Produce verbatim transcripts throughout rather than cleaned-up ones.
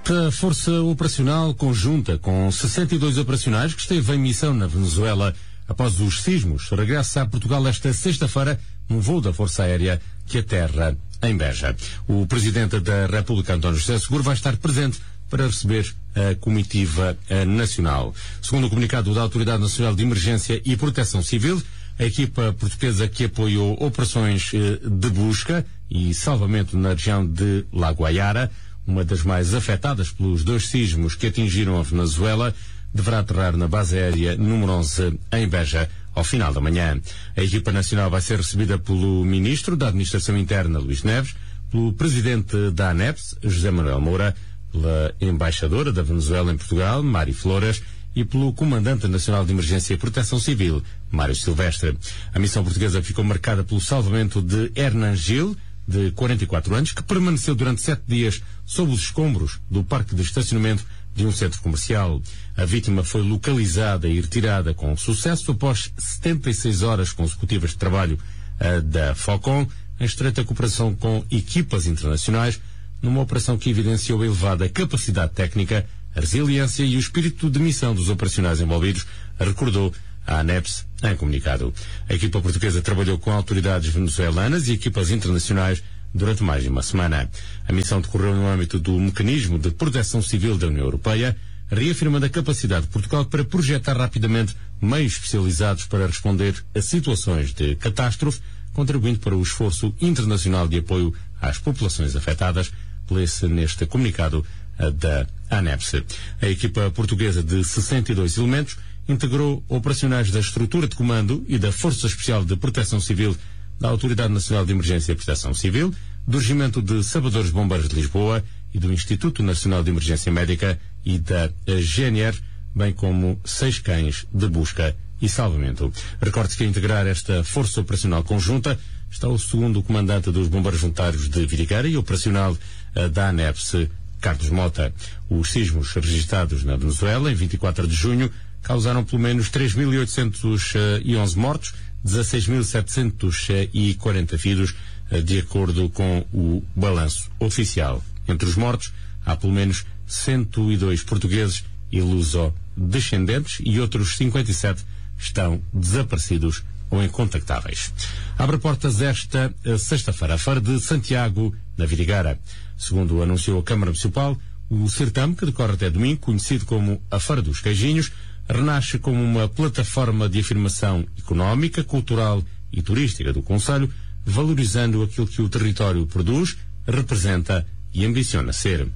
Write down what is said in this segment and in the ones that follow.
A Força Operacional Conjunta, com sessenta e dois operacionais, que esteve em missão na Venezuela após os sismos, regressa a Portugal esta sexta-feira num voo da Força Aérea que aterra em Beja. O Presidente da República, António José Seguro, vai estar presente para receber a comitiva nacional. Segundo o comunicado da Autoridade Nacional de Emergência e Proteção Civil, a equipa portuguesa que apoiou operações de busca e salvamento na região de La Guaiara, uma das mais afetadas pelos dois sismos que atingiram a Venezuela, deverá aterrar na base aérea número onze em Beja ao final da manhã. A equipa nacional vai ser recebida pelo Ministro da Administração Interna, Luís Neves, pelo Presidente da ANEPS, José Manuel Moura, pela Embaixadora da Venezuela em Portugal, Mari Flores, e pelo Comandante Nacional de Emergência e Proteção Civil, Mário Silvestre. A missão portuguesa ficou marcada pelo salvamento de Hernan Gil, de quarenta e quatro anos, que permaneceu durante sete dias sob os escombros do parque de estacionamento de um centro comercial. A vítima foi localizada e retirada com sucesso após setenta e seis horas consecutivas de trabalho uh, da FOCOM, em estreita cooperação com equipas internacionais, numa operação que evidenciou a elevada capacidade técnica, a resiliência e o espírito de missão dos operacionais envolvidos, recordou a ANEPS em comunicado. A equipa portuguesa trabalhou com autoridades venezuelanas e equipas internacionais durante mais de uma semana. A missão decorreu no âmbito do Mecanismo de Proteção Civil da União Europeia, reafirmando a capacidade de Portugal para projetar rapidamente meios especializados para responder a situações de catástrofe, contribuindo para o esforço internacional de apoio às populações afetadas, lê-se neste comunicado da ANEPS. A equipa portuguesa de sessenta e dois elementos integrou operacionais da Estrutura de Comando e da Força Especial de Proteção Civil da Autoridade Nacional de Emergência e Proteção Civil, do Regimento de Salvadores Bombeiros de Lisboa e do Instituto Nacional de Emergência Médica e da G N R, bem como seis cães de busca e salvamento. Recorde-se que a integrar esta Força Operacional Conjunta está o segundo comandante dos Bombeiros Voluntários de Vidigueira e operacional uh, da ANEPS, Carlos Mota. Os sismos registrados na Venezuela em vinte e quatro de junho causaram pelo menos três mil oitocentos e onze mortos, dezasseis mil setecentos e quarenta feridos, de acordo com o balanço oficial. Entre os mortos, há pelo menos cento e dois portugueses e luso-descendentes e outros cinquenta e sete estão desaparecidos ou incontactáveis. Abre portas esta sexta-feira a Feira de Santiago, na Vidigueira. Segundo anunciou a Câmara Municipal, o certame, que decorre até domingo, conhecido como a Feira dos Queijinhos, renasce como uma plataforma de afirmação económica, cultural e turística do concelho, valorizando aquilo que o território produz, representa e ambiciona ser.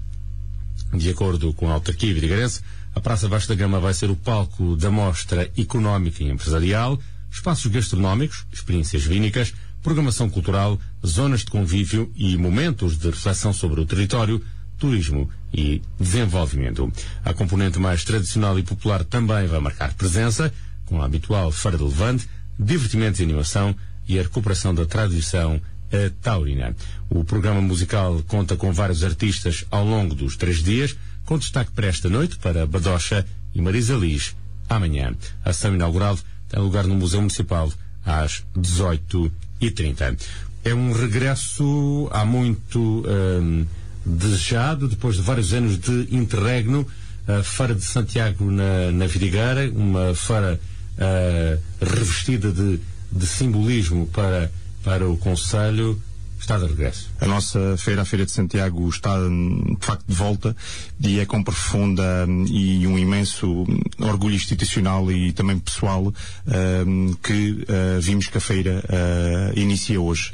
De acordo com a autarquia vidigueirense, a Praça Vasco da Gama vai ser o palco da mostra económica e empresarial, espaços gastronómicos, experiências vínicas, programação cultural, zonas de convívio e momentos de reflexão sobre o território, turismo e desenvolvimento. A componente mais tradicional e popular também vai marcar presença, com a habitual Feira do Levante, divertimentos e animação e a recuperação da tradição uh, taurina. O programa musical conta com vários artistas ao longo dos três dias, com destaque para esta noite para Badocha e Marisa Liz amanhã. A sessão inaugural tem lugar no Museu Municipal às dezoito e trinta. É um regresso há muito um, desejado, depois de vários anos de interregno, a Feira de Santiago na, na Vidigueira, uma feira uh, revestida de, de simbolismo para, para o concelho, está de regresso. A nossa feira, a Feira de Santiago, está de facto de volta e é com profunda e um imenso orgulho institucional e também pessoal um, que uh, vimos que a feira uh, inicia hoje.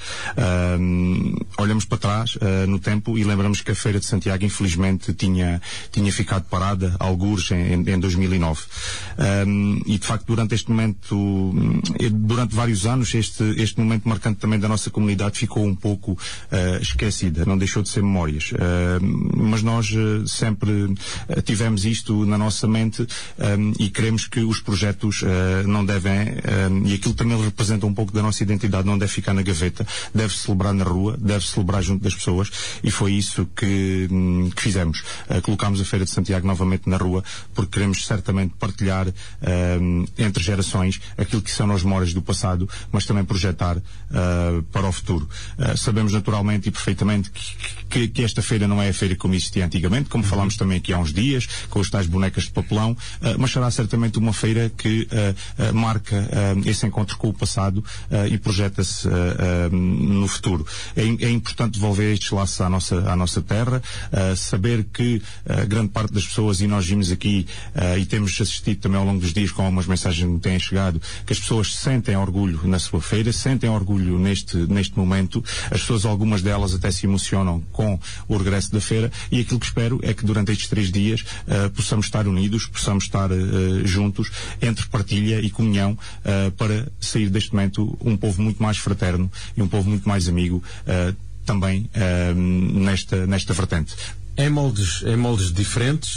Um, olhamos para trás uh, no tempo e lembramos que a Feira de Santiago infelizmente tinha, tinha ficado parada, algures, em, em dois mil e nove. Um, e de facto durante este momento, durante vários anos, este, este momento marcante também da nossa comunidade ficou um pouco Uh, esquecida, não deixou de ser memórias, uh, mas nós uh, sempre uh, tivemos isto na nossa mente um, e queremos que os projetos uh, não devem, um, e aquilo também representa um pouco da nossa identidade, não deve ficar na gaveta, deve celebrar na rua, deve celebrar junto das pessoas, e foi isso que, um, que fizemos. Uh, colocámos a Feira de Santiago novamente na rua, porque queremos certamente partilhar um, entre gerações aquilo que são as memórias do passado, mas também projetar uh, para o futuro. Uh, sabemos naturalmente e perfeitamente que, que, que esta feira não é a feira como existia antigamente, como falámos também aqui há uns dias, com as tais bonecas de papelão, uh, mas será certamente uma feira que uh, uh, marca uh, esse encontro com o passado uh, e projeta-se uh, uh, no futuro. É, é importante devolver estes laços à nossa, à nossa terra, uh, saber que uh, grande parte das pessoas, e nós vimos aqui uh, e temos assistido também ao longo dos dias com algumas mensagens que me têm chegado, que as pessoas sentem orgulho na sua feira, sentem orgulho neste, neste momento, as pessoas, algumas delas até se emocionam com o regresso da feira, e aquilo que espero é que durante estes três dias uh, possamos estar unidos, possamos estar uh, juntos, entre partilha e comunhão, uh, para sair deste momento um povo muito mais fraterno e um povo muito mais amigo, uh, também uh, nesta, nesta vertente. Em moldes, em moldes diferentes,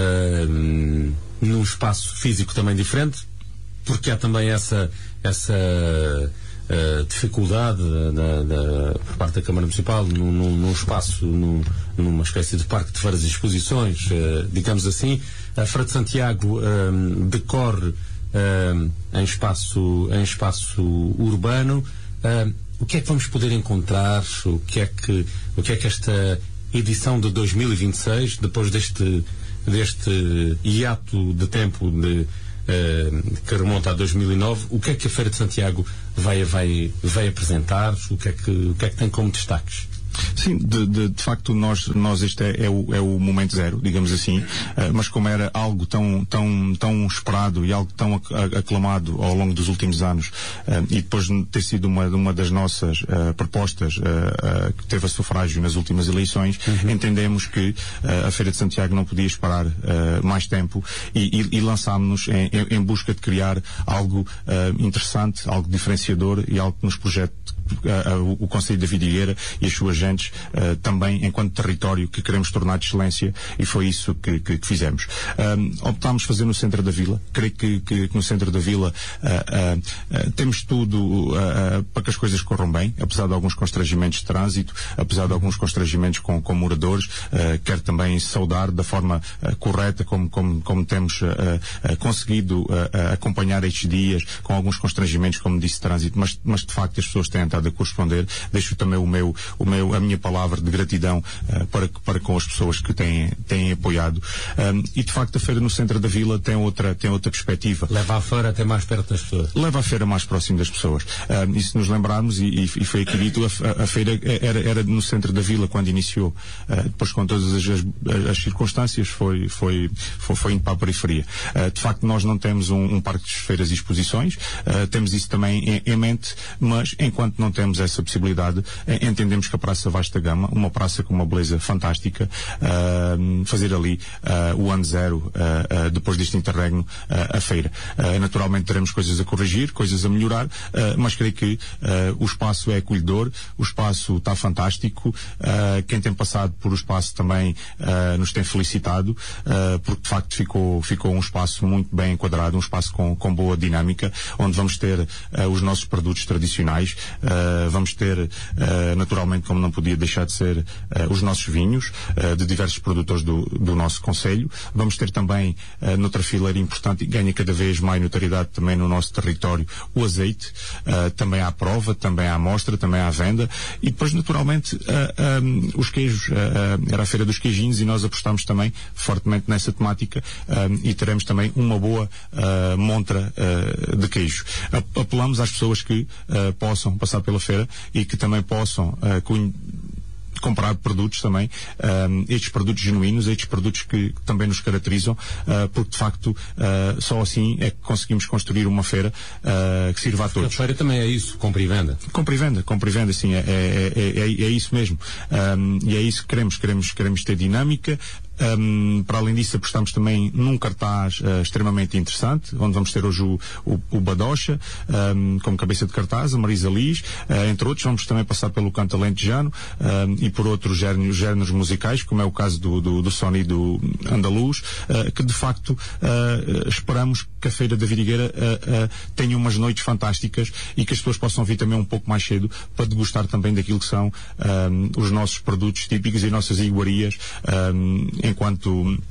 uh, num espaço físico também diferente, porque há também essa, essa uh, dificuldade da, da, por parte da Câmara Municipal num, num, num espaço, num, numa espécie de parque de feiras e exposições, uh, digamos assim. A Feira de Santiago uh, decorre uh, em, espaço, em espaço urbano. Uh, o que é que vamos poder encontrar? O que é que, o que é que esta edição de dois mil e vinte e seis, depois deste, deste hiato de tempo de, uh, que remonta a dois mil e nove, o que é que a Feira de Santiago vai, vai, vai apresentar? O que é que, o que é que tem como destaques? Sim, de, de, de facto nós, nós este é, é, o, é o momento zero, digamos assim, uh, mas como era algo tão, tão, tão esperado e algo tão aclamado ao longo dos últimos anos, uh, e depois de ter sido uma, uma das nossas uh, propostas uh, uh, que teve a sufrágio nas últimas eleições, uhum. entendemos que uh, a Feira de Santiago não podia esperar uh, mais tempo e, e, e lançámos-nos em, em, em busca de criar algo uh, interessante, algo diferenciador e algo que nos projete uh, uh, o Concelho da Vidigueira e as suas gentes uh, também enquanto território que queremos tornar de excelência, e foi isso que, que, que fizemos. Um, optámos fazer no centro da vila. Creio que, que, que no centro da vila uh, uh, uh, temos tudo uh, uh, para que as coisas corram bem, apesar de alguns constrangimentos de trânsito, apesar de alguns constrangimentos com, com moradores. Uh, quero também saudar da forma uh, correta como, como, como temos uh, uh, conseguido uh, uh, acompanhar estes dias, com alguns constrangimentos, como disse, de trânsito, mas, mas de facto as pessoas têm estado a corresponder. Deixo também o meu, o meu, a minha palavra de gratidão uh, para, para com as pessoas que têm, têm apoiado. Um, e de facto a feira no centro da vila tem outra, tem outra perspectiva. Leva a feira até mais perto das pessoas. Leva a feira mais próximo das pessoas. Um, e se nos lembrarmos, e, e foi aqui dito, a, a feira era, era no centro da vila quando iniciou. Uh, depois, com todas as, as, as circunstâncias, foi, foi, foi, foi indo para a periferia. Uh, de facto, nós não temos um, um parque de feiras e exposições, uh, temos isso também em, em mente, mas enquanto não temos essa possibilidade, entendemos que a Praça Vasta Gama, uma praça com uma beleza fantástica, uh, fazer ali uh, o ano zero, uh, uh, depois deste interregno, uh, a feira. Uh, naturalmente teremos coisas a corrigir, coisas a melhorar, uh, mas creio que uh, o espaço é acolhedor, o espaço está fantástico, uh, quem tem passado por o espaço também uh, nos tem felicitado, uh, porque de facto ficou, ficou um espaço muito bem enquadrado, um espaço com, com boa dinâmica, onde vamos ter uh, os nossos produtos tradicionais, uh, vamos ter uh, naturalmente, como não podia deixar de ser, uh, os nossos vinhos uh, de diversos produtores do, do nosso concelho. Vamos ter também, uh, noutra fileira importante, e ganha cada vez mais notoriedade também no nosso território, o azeite, uh, também à prova, também à amostra, também à venda, e depois naturalmente uh, um, os queijos, uh, uh, era a feira dos queijinhos e nós apostamos também fortemente nessa temática, um, e teremos também uma boa uh, montra uh, de queijo. Apelamos às pessoas que uh, possam passar pela feira e que também possam uh, cunho, comprar produtos também, um, estes produtos genuínos, estes produtos que também nos caracterizam, uh, porque de facto uh, só assim é que conseguimos construir uma feira uh, que sirva a todos. A feira também é isso, compra e venda. Compra e venda, compra e venda, sim, é, é, é, é, é isso mesmo. Um, e é isso que queremos, queremos, queremos ter dinâmica. Um, para além disso, apostamos também num cartaz uh, extremamente interessante, onde vamos ter hoje o, o, o Badocha um, como cabeça de cartaz, a Marisa Liz, uh, entre outros. Vamos também passar pelo canto alentejano um, e por outros géneros, géneros musicais, como é o caso do, do, do sonido andaluz, uh, que de facto uh, esperamos que a Feira da Vidigueira uh, uh, tenha umas noites fantásticas e que as pessoas possam vir também um pouco mais cedo para degustar também daquilo que são um, os nossos produtos típicos e nossas iguarias, um, enquanto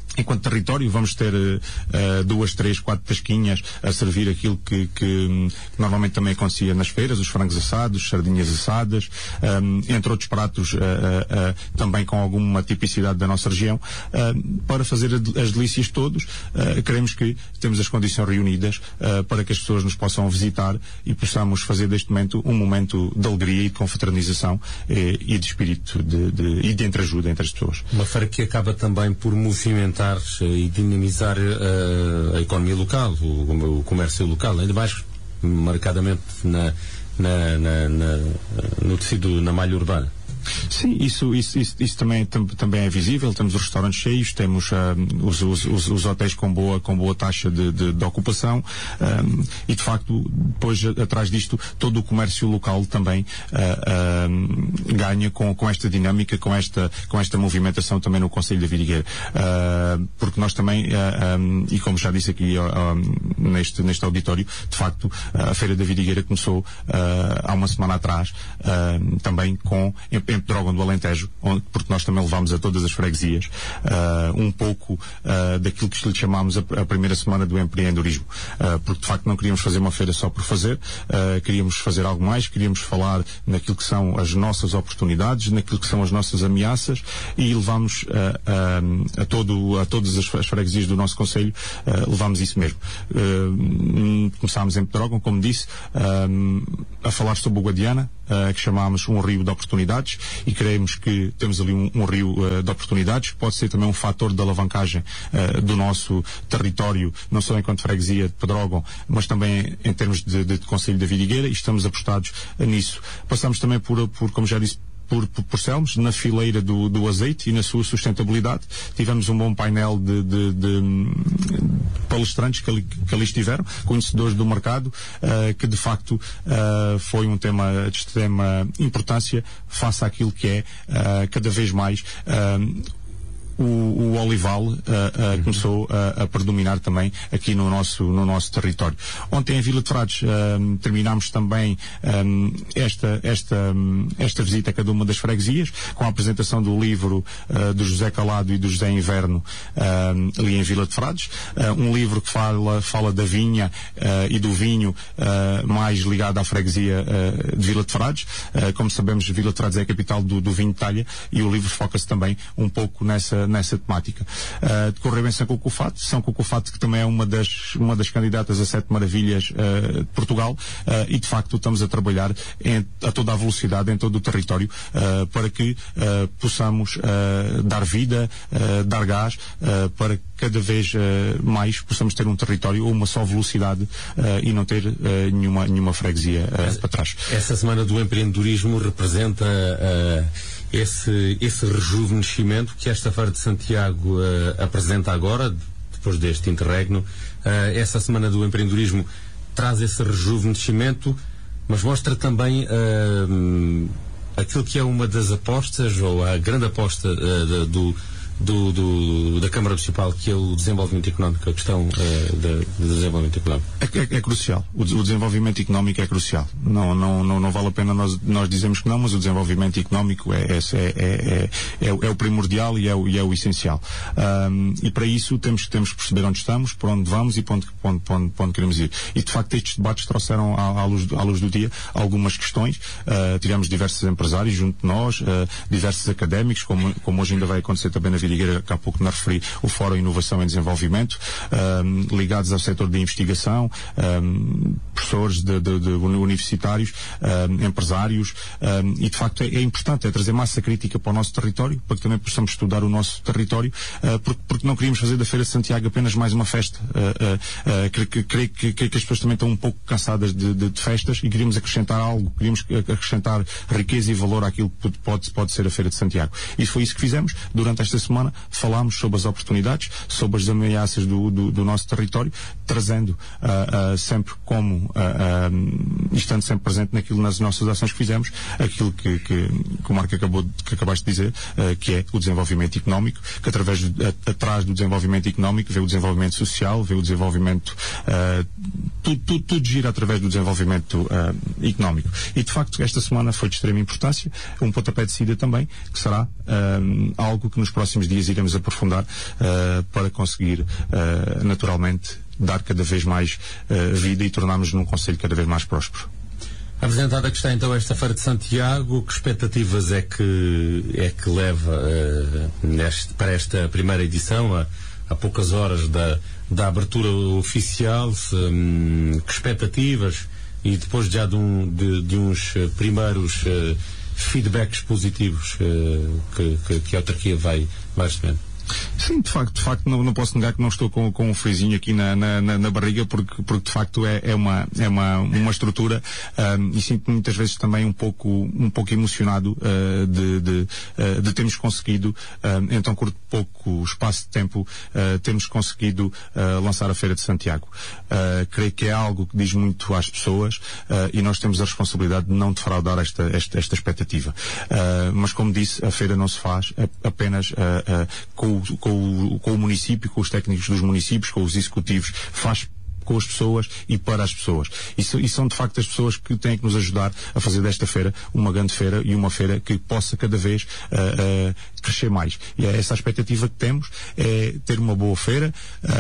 enquanto território, vamos ter uh, duas, três, quatro tasquinhas a servir aquilo que, que, que normalmente também acontecia nas feiras, os frangos assados, sardinhas assadas, um, entre outros pratos uh, uh, uh, também com alguma tipicidade da nossa região, uh, para fazer as delícias todos. Uh, queremos que temos as condições reunidas uh, para que as pessoas nos possam visitar e possamos fazer deste momento um momento de alegria e de confraternização e, e de espírito de, de, e de entreajuda entre as pessoas. Uma feira que acaba também por movimentar e dinamizar uh, a economia local, o, o comércio local, ainda mais marcadamente na, na, na, na, no tecido, na malha urbana. Sim, isso, isso, isso, isso também, tam, também é visível. Temos os restaurantes cheios, temos uh, os, os, os, os hotéis com boa, com boa taxa de, de, de ocupação, um, e de facto depois atrás disto todo o comércio local também uh, uh, ganha com, com esta dinâmica, com esta, com esta movimentação também no Concelho da Vidigueira, uh, porque nós também uh, um, e como já disse aqui uh, um, neste, neste auditório, de facto a Feira da Vidigueira começou uh, há uma semana atrás, uh, também com em, em Pedrógão do Alentejo, onde, porque nós também levámos a todas as freguesias uh, um pouco uh, daquilo que lhe chamámos a, a primeira semana do empreendedorismo, uh, porque de facto não queríamos fazer uma feira só por fazer, uh, queríamos fazer algo mais, queríamos falar naquilo que são as nossas oportunidades, naquilo que são as nossas ameaças, e levámos uh, uh, a, todo, a todas as, as freguesias do nosso concelho, uh, levámos isso mesmo. Uh, começámos em Pedrógão, como disse, uh, a falar sobre o Guadiana, uh, que chamámos um rio de oportunidades, e creemos que temos ali um, um rio uh, de oportunidades, que pode ser também um fator de alavancagem uh, do nosso território, não só enquanto freguesia de Pedrógão, mas também em termos de, de, de Concelho da Vidigueira, e estamos apostados uh, nisso. Passamos também por, por, como já disse, Por, por, por Selmos, na fileira do, do azeite e na sua sustentabilidade. Tivemos um bom painel de, de, de, de palestrantes que ali, que ali estiveram, conhecedores do mercado, uh, que de facto uh, foi um tema de extrema importância face àquilo que é uh, cada vez mais uh, O, o olival uh, uh, uhum. começou uh, a predominar também aqui no nosso, no nosso território. Ontem em Vila de Frades uh, terminámos também um, esta, esta, um, esta visita a cada uma das freguesias, com a apresentação do livro uh, do José Calado e do José Inverno uh, ali em Vila de Frades, uh, um livro que fala, fala da vinha uh, e do vinho uh, mais ligado à freguesia uh, de Vila de Frades. Uh, como sabemos, Vila de Frades é a capital do, do vinho de talha, e o livro foca-se também um pouco nessa nessa temática. Uh, decorreu em São Cucufato, São Cucufato que também é uma das, uma das candidatas a sete maravilhas uh, de Portugal, uh, e de facto estamos a trabalhar em, a toda a velocidade em todo o território uh, para que uh, possamos uh, dar vida, uh, dar gás, uh, para que cada vez uh, mais possamos ter um território ou uma só velocidade uh, e não ter uh, nenhuma, nenhuma freguesia uh, para trás. Essa semana do empreendedorismo representa uh, esse, esse rejuvenescimento que esta Feira de Santiago uh, apresenta agora, depois deste interregno. Uh, essa semana do empreendedorismo traz esse rejuvenescimento, mas mostra também uh, aquilo que é uma das apostas, ou a grande aposta uh, do Do, do, da Câmara Municipal, que é o desenvolvimento económico, a questão uh, de, de desenvolvimento económico. É, é, é crucial. O, o desenvolvimento económico é crucial. Não, não, não, não vale a pena nós, nós dizermos que não, mas o desenvolvimento económico é, é, é, é, é, é o primordial e é o, e é o essencial. Um, e para isso temos, temos que perceber onde estamos, para onde vamos e para onde, para onde, para onde, para onde queremos ir. E de facto estes debates trouxeram à, à, luz, à luz do dia algumas questões. Uh, tivemos diversos empresários junto de nós, uh, diversos académicos, como, como hoje ainda vai acontecer também na vida. Que há pouco me referi, o Fórum Inovação e Desenvolvimento, um, ligados ao setor de investigação, um, professores de, de, de universitários, um, empresários, um, e de facto é, é importante é trazer massa crítica para o nosso território, para que também possamos estudar o nosso território, uh, porque, porque não queríamos fazer da Feira de Santiago apenas mais uma festa. Uh, uh, uh, creio que, que, que, que as pessoas também estão um pouco cansadas de, de, de festas, e queríamos acrescentar algo, queríamos acrescentar riqueza e valor àquilo que pode, pode ser a Feira de Santiago. E foi isso que fizemos durante esta semana. Falámos sobre as oportunidades, sobre as ameaças do, do, do nosso território, trazendo uh, uh, sempre como, uh, uh, estando sempre presente naquilo, nas nossas ações que fizemos, aquilo que, que, que o Marco acabou, que acabaste de dizer, uh, que é o desenvolvimento económico, que através de, a, atrás do desenvolvimento económico vê o desenvolvimento social, vê o desenvolvimento, uh, tudo, tudo, tudo gira através do desenvolvimento uh, económico. E de facto esta semana foi de extrema importância, um pontapé de saída também, que será uh, algo que nos próximos próximos dias iremos aprofundar uh, para conseguir uh, naturalmente dar cada vez mais uh, vida e tornarmos num concelho cada vez mais próspero. Apresentada que está então esta Feira de Santiago, que expectativas é que, é que leva uh, neste, para esta primeira edição, a, a poucas horas da, da abertura oficial? Se, um, que expectativas, e depois já de, um, de, de uns primeiros uh, feedbacks positivos uh, que, que, que a autarquia vai, vai recebendo? Sim, de facto, de facto não, não posso negar que não estou com, com um frisinho aqui na, na, na barriga, porque, porque de facto é, é, uma, é uma, uma estrutura um, e sinto muitas vezes também um pouco, um pouco emocionado uh, de, de, uh, de termos conseguido, uh, em tão curto pouco espaço de tempo, uh, termos conseguido uh, lançar a Feira de Santiago. Uh, creio que é algo que diz muito às pessoas uh, e nós temos a responsabilidade de não defraudar esta, esta, esta expectativa. Uh, mas como disse, a feira não se faz apenas uh, uh, com Com o, com o município, com os técnicos dos municípios, com os executivos, faz com as pessoas e para as pessoas. E, so, e são de facto as pessoas que têm que nos ajudar a fazer desta feira uma grande feira e uma feira que possa cada vez uh, uh, crescer mais. E é essa a expectativa que temos, é ter uma boa feira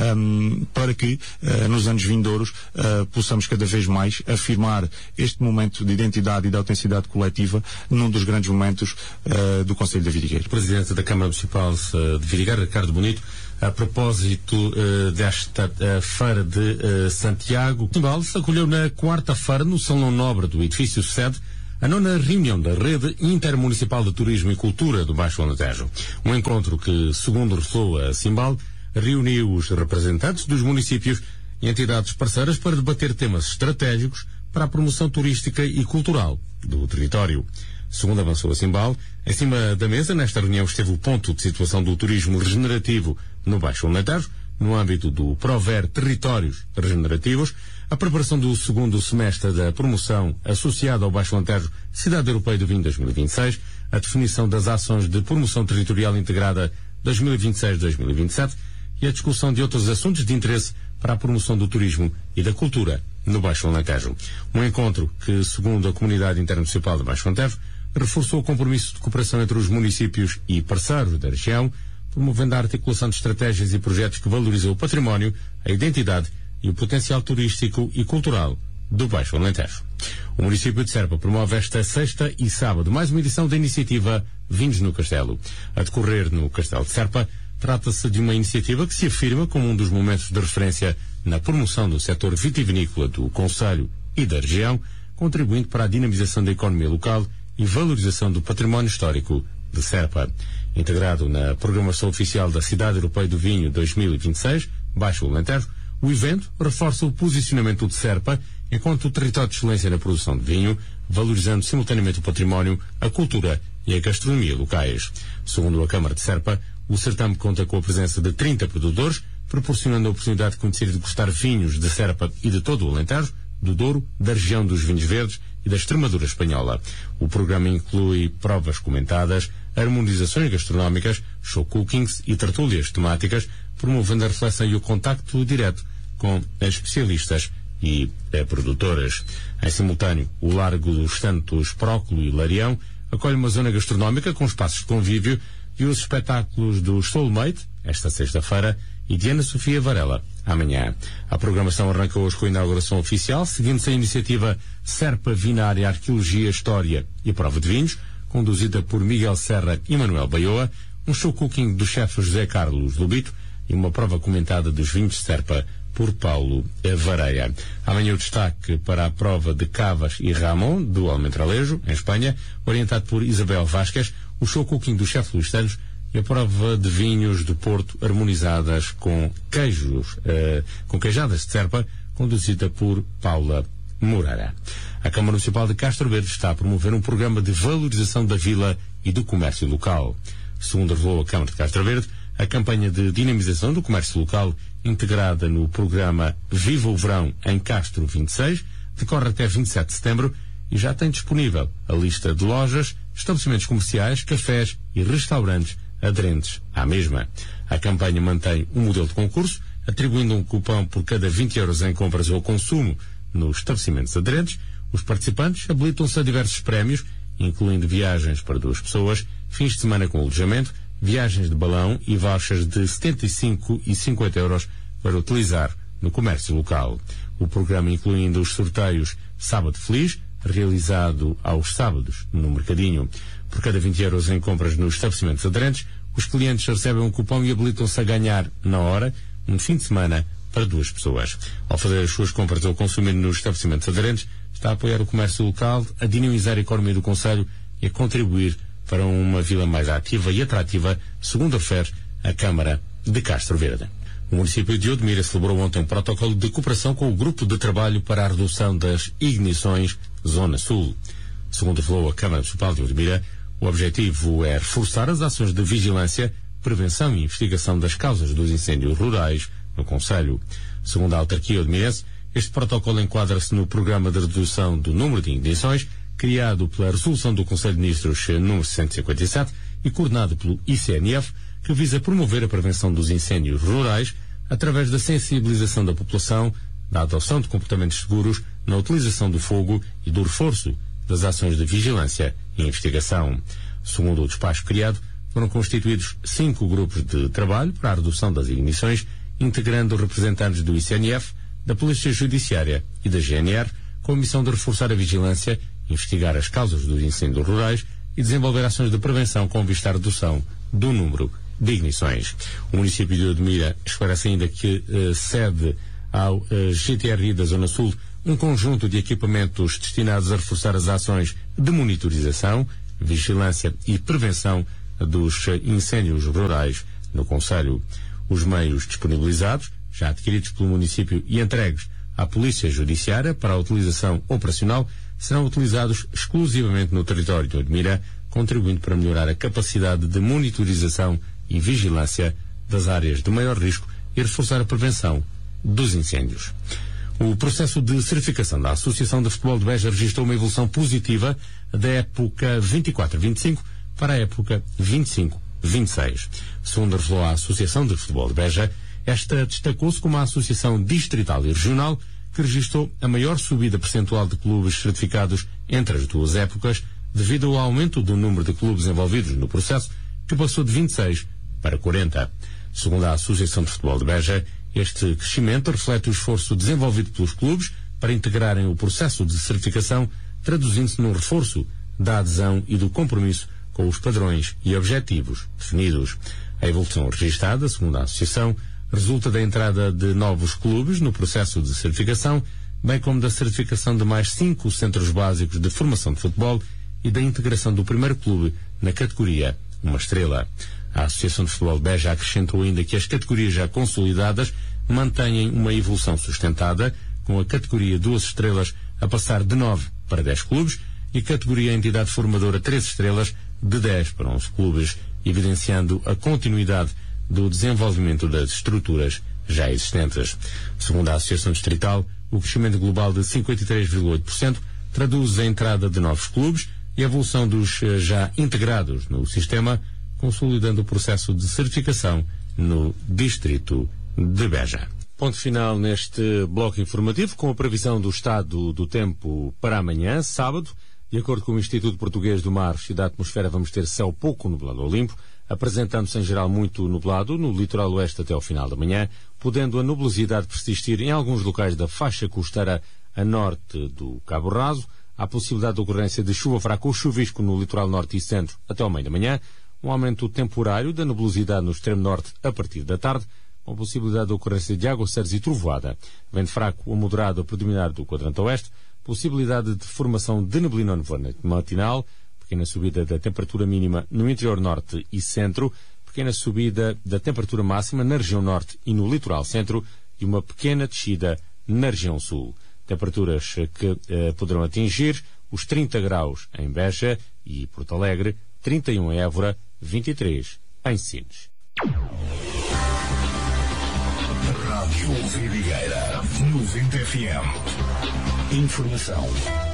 um, para que uh, nos anos vindouros uh, possamos cada vez mais afirmar este momento de identidade e de autenticidade coletiva num dos grandes momentos uh, do Concelho de Vidigueira. O Presidente da Câmara Municipal de Vidigueira, Ricardo Bonito, a propósito uh, desta uh, Feira de uh, Santiago, o Simbal se acolheu na quarta-feira no Salão Nobre do edifício sede a nona reunião da Rede Intermunicipal de Turismo e Cultura do Baixo Alentejo. Um encontro que, segundo revelou a Simbal, reuniu os representantes dos municípios e entidades parceiras para debater temas estratégicos para a promoção turística e cultural do território. Segundo avançou a Simbal, em cima da mesa, nesta reunião, esteve o ponto de situação do turismo regenerativo no Baixo Alentejo, no âmbito do Prover Territórios Regenerativos, a preparação do segundo semestre da promoção associada ao Baixo Alentejo Cidade Europeia do Vinho dois mil e vinte e seis, a definição das ações de promoção territorial integrada dois mil e vinte e seis a dois mil e vinte e sete e a discussão de outros assuntos de interesse para a promoção do turismo e da cultura no Baixo Alentejo. Um encontro que, segundo a Comunidade Intermunicipal do Baixo Alentejo, reforçou o compromisso de cooperação entre os municípios e parceiros da região, promovendo a articulação de estratégias e projetos que valorizam o património, a identidade e o potencial turístico e cultural do Baixo Alentejo. O município de Serpa promove esta sexta e sábado mais uma edição da iniciativa Vinhos no Castelo. A decorrer no Castelo de Serpa, trata-se de uma iniciativa que se afirma como um dos momentos de referência na promoção do setor vitivinícola do concelho e da região, contribuindo para a dinamização da economia local e valorização do património histórico de Serpa. Integrado na programação oficial da Cidade Europeia do Vinho dois mil e vinte e seis, Baixo Alentejo, o evento reforça o posicionamento de Serpa enquanto território de excelência na produção de vinho, valorizando simultaneamente o património, a cultura e a gastronomia locais. Segundo a Câmara de Serpa, o certame conta com a presença de trinta produtores, proporcionando a oportunidade de conhecer e degustar vinhos de Serpa e de todo o Alentejo, do Douro, da região dos vinhos verdes e da Extremadura espanhola. O programa inclui provas comentadas, harmonizações gastronómicas, show cookings e tertúlias temáticas, promovendo a reflexão e o contacto direto com especialistas e eh, produtoras. Em simultâneo, o Largo dos Santos Próculo e Larião acolhe uma zona gastronómica com espaços de convívio e os espetáculos do Soulmate, esta sexta-feira, e de Ana Sofia Varela, amanhã. A programação arranca hoje com a inauguração oficial, seguindo-se a iniciativa Serpa Vinária Arqueologia, História e Prova de Vinhos, conduzida por Miguel Serra e Manuel Baioa, um show cooking do chefe José Carlos Lubito e uma prova comentada dos vinhos de Serpa por Paulo Vareia. Amanhã o destaque para a prova de Cavas e Ramon, do Almendralejo, em Espanha, orientado por Isabel Vasquez, o show cooking do chefe Luís Teles e a prova de vinhos do Porto harmonizadas com queijos, uh, com queijadas de Serpa, conduzida por Paula Moreira. A Câmara Municipal de Castro Verde está a promover um programa de valorização da vila e do comércio local. Segundo revelou a Câmara de Castro Verde, a campanha de dinamização do comércio local, integrada no programa Viva o Verão em Castro vinte e seis, decorre até vinte e sete de setembro e já tem disponível a lista de lojas, estabelecimentos comerciais, cafés e restaurantes aderentes à mesma. A campanha mantém um modelo de concurso, atribuindo um cupom por cada vinte euros em compras ou consumo nos estabelecimentos aderentes. Os participantes habilitam-se a diversos prémios, incluindo viagens para duas pessoas, fins de semana com alojamento, viagens de balão e vouchers de setenta e cinco e cinquenta euros para utilizar no comércio local. O programa inclui ainda os sorteios Sábado Feliz, realizado aos sábados no Mercadinho. Por cada vinte euros em compras nos estabelecimentos aderentes, os clientes recebem um cupom e habilitam-se a ganhar, na hora, um fim de semana para duas pessoas. Ao fazer as suas compras ou consumir nos estabelecimentos aderentes, está a apoiar o comércio local, a dinamizar a economia do concelho e a contribuir para uma vila mais ativa e atrativa, segundo refere a Câmara de Castro Verde. O município de Odmira celebrou ontem um protocolo de cooperação com o Grupo de Trabalho para a Redução das Ignições Zona Sul. Segundo revelou a Câmara Municipal de Odmira, o objetivo é reforçar as ações de vigilância, prevenção e investigação das causas dos incêndios rurais no concelho. Segundo a autarquia odmirense, este protocolo enquadra-se no programa de redução do número de ignições, criado pela Resolução do Conselho de Ministros número cento e cinquenta e sete e coordenado pelo I C N F, que visa promover a prevenção dos incêndios rurais através da sensibilização da população, da adoção de comportamentos seguros na utilização do fogo e do reforço das ações de vigilância e investigação. Segundo o despacho criado, foram constituídos cinco grupos de trabalho para a redução das ignições, integrando representantes do I C N F, da Polícia Judiciária e da G N R, com a missão de reforçar a vigilância, investigar as causas dos incêndios rurais e desenvolver ações de prevenção com vista à redução do número de ignições. O município de Odmira esclarece ainda que eh, cede ao eh, G T R I da Zona Sul um conjunto de equipamentos destinados a reforçar as ações de monitorização, vigilância e prevenção dos eh, incêndios rurais no concelho. Os meios disponibilizados, já adquiridos pelo município e entregues à Polícia Judiciária para a utilização operacional, serão utilizados exclusivamente no território de Odmira, contribuindo para melhorar a capacidade de monitorização e vigilância das áreas de maior risco e reforçar a prevenção dos incêndios. O processo de certificação da Associação de Futebol de Beja registrou uma evolução positiva da época vinte e quatro vinte e cinco para a época vinte e cinco vinte e seis. Segundo revelou a Associação de Futebol de Beja, esta destacou-se como a Associação Distrital e Regional que registrou a maior subida percentual de clubes certificados entre as duas épocas, devido ao aumento do número de clubes envolvidos no processo, que passou de vinte e seis para quarenta. Segundo a Associação de Futebol de Beja, este crescimento reflete o esforço desenvolvido pelos clubes para integrarem o processo de certificação, traduzindo-se num reforço da adesão e do compromisso com os padrões e objetivos definidos. A evolução registada, segundo a Associação, resulta da entrada de novos clubes no processo de certificação, bem como da certificação de mais cinco centros básicos de formação de futebol e da integração do primeiro clube na categoria Uma Estrela. A Associação de Futebol de Beja acrescentou ainda que as categorias já consolidadas mantêm uma evolução sustentada, com a categoria Duas Estrelas a passar de nove para dez clubes e a categoria Entidade Formadora Três Estrelas de dez para onze clubes, evidenciando a continuidade do desenvolvimento das estruturas já existentes. Segundo a Associação Distrital, o crescimento global de cinquenta e três vírgula oito por cento traduz a entrada de novos clubes e a evolução dos eh, já integrados no sistema, consolidando o processo de certificação no distrito de Beja. Ponto final neste bloco informativo, com a previsão do estado do tempo para amanhã, sábado. De acordo com o Instituto Português do Mar e da Atmosfera, vamos ter céu pouco nublado ou limpo, apresentando-se em geral muito nublado no litoral oeste até ao final da manhã, podendo a nubosidade persistir em alguns locais da faixa costeira a norte do Cabo Raso. Há possibilidade de ocorrência de chuva fraca ou chuvisco no litoral norte e centro até ao meio da manhã, um aumento temporário da nebulosidade no extremo norte a partir da tarde, com possibilidade de ocorrência de aguaceiros e trovoada. Vento fraco ou moderado a predominar do quadrante oeste, possibilidade de formação de neblina matinal, pequena subida da temperatura mínima no interior norte e centro, pequena subida da temperatura máxima na região norte e no litoral centro e uma pequena descida na região sul. Temperaturas que eh, poderão atingir os trinta graus em Beja e Porto Alegre, trinta e um em Évora, vinte e três em Sines. Rádio Vidigueira, noventa F M. Informação